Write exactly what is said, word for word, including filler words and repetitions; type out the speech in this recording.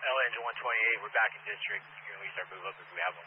L A Engine one twenty-eight, we're back in district. You can release our move up if we have one.